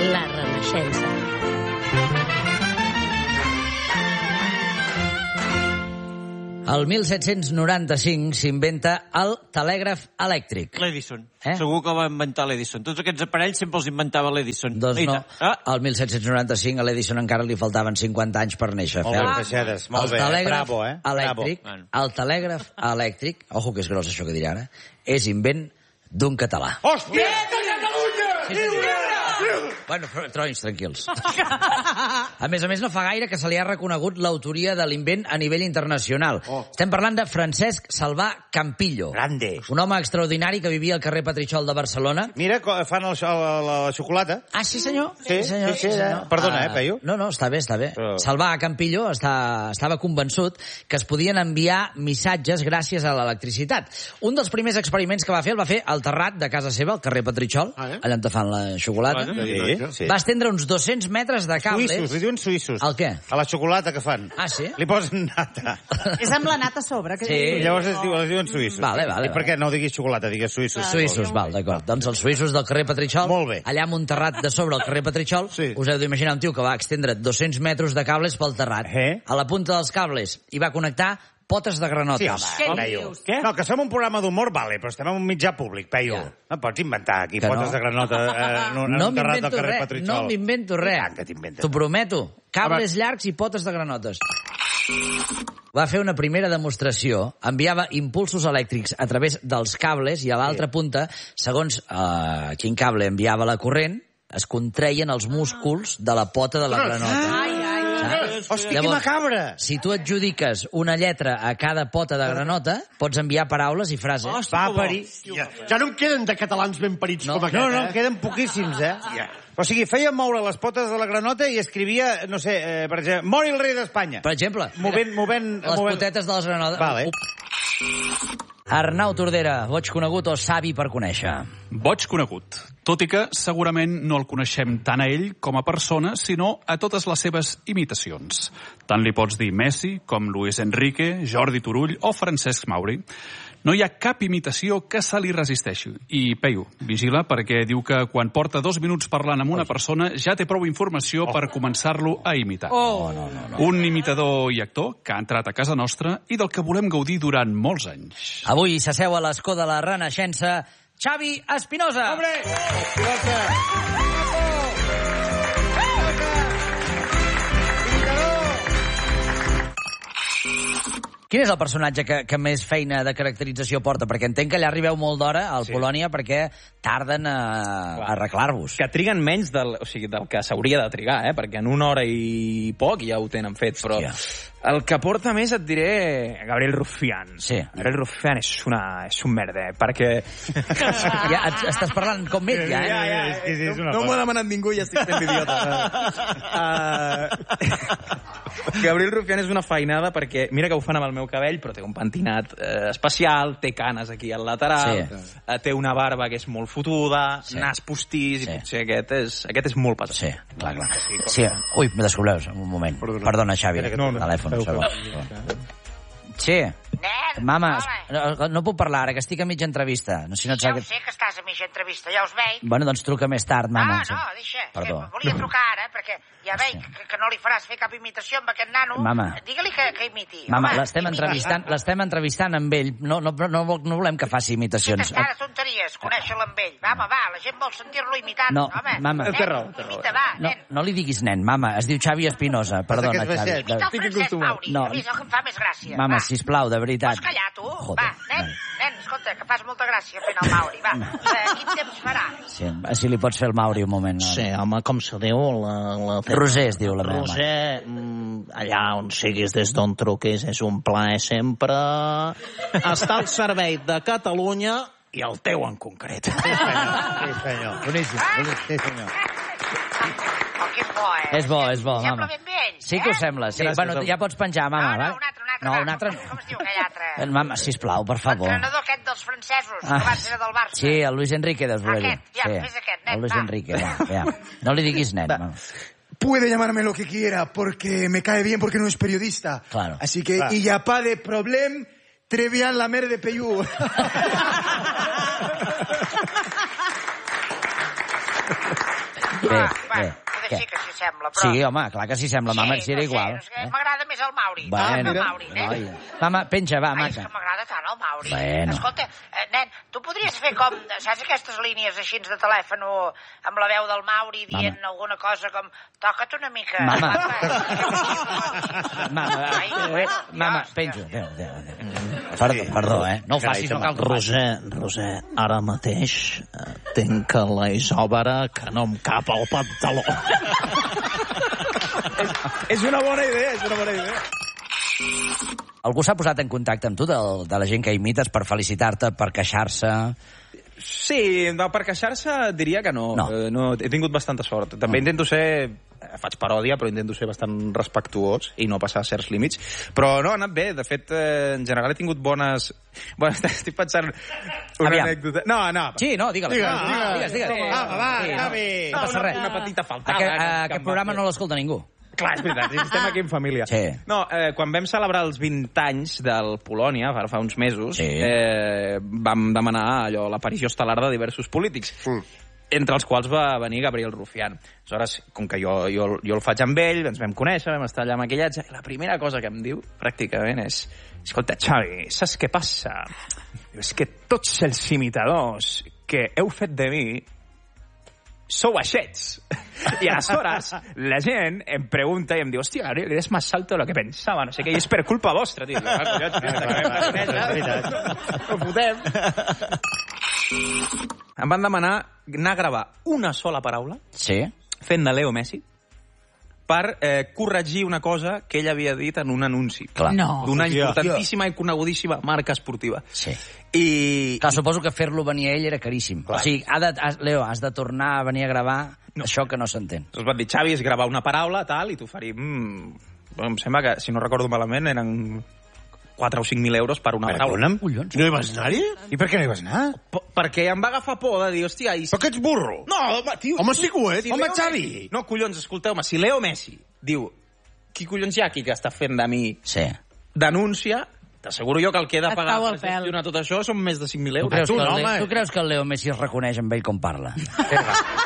La Renaixença. El 1795 s'inventa el telègraf elèctric. L'Edison. Segur que el va inventar l'Edison. Tots aquests aparells sempre els inventava l'Edison. Doncs no. El 1795 a l'Edison encara li faltaven 50 anys per néixer. Molt bé, Peixedes. Molt bé. Bravo, elèctric, el telègraf elèctric, ojo que és gros això que diré ara, és invent d'un català. Hòstia! De Catalunya! Sí, bueno, troins, tranquils. A més, no fa gaire que se li ha reconegut l'autoria de l'invent a nivell internacional. Estem parlant de Francesc Salvà Campillo. Grande. Un home extraordinari que vivia al carrer Petritxol de Barcelona. Mira, fan la xocolata. Ah, sí, senyor? Sí, senyor. Perdona, Peyu. No, està bé. Però... Salvà Campillo estava convençut que es podien enviar missatges gràcies a l'electricitat. Un dels primers experiments que va fer el va fer al terrat de casa seva, al carrer Petritxol, allà on fan la xocolata. Sí. Va estendre uns 200 metres de cables. Suïssos, li diuen suïssos. El què? A la xocolata que fan. Ah, sí? Li posen nata. És amb la nata a sobre. Sí. Llavors es diuen suïssos. Vale. I per què no diguis xocolata, digues suïssos? Suïssos, d'acord. Doncs els suïssos del carrer Petritxol, molt bé. Allà amb un terrat de sobre al carrer Petritxol, us heu d'imaginar un tio que va extendre 200 metres de cables pel terrat. A la punta dels cables hi va connectar potes de granotes. Sí, home, Peyu. No, que som un programa d'humor, vale, però estem en un mitjà públic, Peyu. No pots inventar aquí potes de granota en un terrat del carrer Petritxol. No m'invento res. T'ho prometo. Cables llargs i potes de granotes. Va fer una primera demostració. Enviava impulsos elèctrics a través dels cables i a l'altra punta, segons quin cable enviava la corrent, es contreien els músculs de la pota de la granota. Hòstia, que macabre! Si tu adjudiques una lletra a cada pota de granota, pots enviar paraules i frases. Va parir. Ja no en queden de catalans ben parits com aquest, No, queden poquíssims, O sigui, feia moure les potes de la granota i escrivia, no sé, per exemple, mori el rei d'Espanya. Per exemple. Movent... Les potetes de les granotes. Vale. Arnau Tordera, boig conegut o savi per conèixer? Boig conegut, tot i que segurament no el coneixem tant a ell com a persona, sinó a totes les seves imitacions. Tant li pots dir Messi com Luis Enrique, Jordi Turull o Francesc Mauri. No hi ha cap imitació que se li resisteixi. I, Peyu, vigila, perquè diu que quan porta 2 minuts parlant amb una persona ja té prou informació per començar-lo a imitar. No. Un imitador i actor que ha entrat a casa nostra i del que volem gaudir durant molts anys. Avui s'asseu a l'escó de la Renaixença Xavi Espinosa. Hombre! Espinosa! Quin és el personatge que més feina de caracterització porta? Perquè entenc que allà arribeu molt d'hora al Polònia perquè tarden a arreglar-vos. Que triguen menys del que s'hauria de trigar, perquè en 1 hora i poc ja ho tenen fet, però el que porta més et diré Gabriel Rufián. Sí. Gabriel Rufián és un merda, perquè... Ja estàs parlant com ell, No m'ho ha demanat ningú i ja estic fent idiota. Gabriel Rufián és una feinada perquè, mira que ho fan amb el meu cabell, però té un pentinat especial, té canes aquí al lateral, té una barba que és molt fotuda, nas postís, i potser aquest és molt pesat. Sí, clar. Sí. Ui, me descobreix un moment. Perdona, Xavi, telèfon. Sí. Mama, no puc parlar ara, que estic a mitja entrevista. Ja ho sé que estàs a mitja entrevista, ja us veig. Bueno, doncs truca més tard, mama. No, deixa. Perdó. Volia trucar ara, perquè ja veig que no li faràs fer cap imitació amb aquest nano. Mama. Digue-li que imiti. Mama, l'estem entrevistant amb ell. No volem que faci imitacions. Ara tonteries, conèixer-lo amb ell. Va, la gent vol sentir-lo imitant. No, mama. Té raó. Imita, va, nen. No li diguis nen, mama. Es diu Xavi Espinosa. Perdona, Xavi. Imita el Francesc Mauri. A mi és el que em fa més gràcia. Mama, sisplau, de veritat. Vols callar, tu? Va, nen, escolta, que fas molta gràcia fent el Mauri. Va, quin temps farà? Sí, si li pots fer el Mauri un moment. Sí, home, com se diu? Roser es diu la meva. Roser, allà on siguis, des d'on truquis, és un plaer sempre estar al servei de Catalunya i el teu en concret. Sí, senyor. Boníssim. Sí, senyor. És bo, mama. Sembla ben bé ell. Sí que ho sembla, sí. Bueno, ja pots penjar, mama, va? No, un altre. Com es diu aquell altre? Mama, sisplau, per favor. L'entrenador aquest dels francesos, que va ser del Barça. Sí, el Luis Enrique, deus voler dir. Fes aquest, nen. El Luis Enrique, ja. No li diguis nen, mama. Puede llamarme lo que quiera, porque me cae bien, porque no es periodista. Claro. Así que, y ya pa de problem, trevian la mer de Peyu. Potser sí que s'hi sembla, però... Sí, home, clar que s'hi sembla, mama, si era igual. M'agrada més el Mauri. Bueno, mama, penja, va, Ai, és maca. que m'agrada tant el Mauri. Bueno. Escolta, nen, tu podries fer com, saps aquestes línies així de telèfon amb la veu del Mauri dient alguna cosa com toca't una mica. Mama, penja. Perdó, no ho facis, no cal que ho facis. Roser, ara mateix tinc la isòbara que no em cap al pantaló. És una bona idea, Algú s'ha posat en contacte amb tu de la gent que imites per felicitar-te, per queixar-se? Sí, per queixar-se diria que no. No. He tingut bastanta sort. També intento ser... Faig paròdia, però intento ser bastant respectuós i no passar certs límits. Però no, ha anat bé. De fet, en general he tingut bones... Bueno, estic pensant una anècdota... No. Sí, no, digue-la. Digues. Va, acabi. No passa res. Una petita faltada. Aquest programa no l'escolta ningú. Clar, és veritat, estem aquí en família. Sí. No, quan vam celebrar els 20 anys del Polònia, fa uns mesos, vam demanar allò l'aparició estel·lar de diversos polítics, entre els quals va venir Gabriel Rufián. Aleshores, com que jo el faig amb ell, ens vam conèixer, vam estar allà a maquillatge, i la primera cosa que em diu, pràcticament, és escolta, Xavi, saps què passa? És que tots els imitadors que heu fet de mi sou aixets. I aleshores la gent em pregunta i em diu, hòstia, eres más alto de lo que pensava, no sé què, i és per culpa vostra, tio. Ho fotem. Em van demanar anar a gravar una sola paraula fent de Leo Messi per corregir una cosa que ell havia dit en un anunci d'una importantíssima i conegudíssima marca esportiva. Sí. I... Clar, suposo que fer-lo venir a ell era caríssim. Clar. O sigui, Leo, has de tornar a venir a gravar això que no s'entén. Es va dir, Xavi, és gravar una paraula, tal, i t'oferim... Em sembla que, si no recordo malament, eren 4 o 5.000 euros per una paraula. Collons. No hi vas anar-hi? I per què no hi vas anar? Perquè em va agafar por de dir, hòstia... Però que ets burro! No, home, tio... Home, sí que ho ets. Home, Xavi! No, collons, escolteu-me, si Leo Messi diu qui collons hi ha aquí que està fent de mi denúncia, t'asseguro jo que el que he de pagar per gestionar tot això són més de 5.000 euros. Tu creus que el Leo Messi es reconeix amb ell com parla?